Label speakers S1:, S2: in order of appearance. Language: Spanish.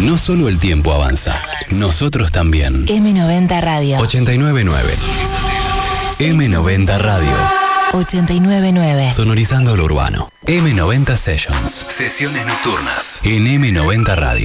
S1: No solo el tiempo avanza, nosotros también.
S2: M90 Radio.
S1: 899. M90 Radio.
S2: 899.
S1: Sonorizando lo urbano. M90 Sessions. Sesiones nocturnas. En M90 Radio.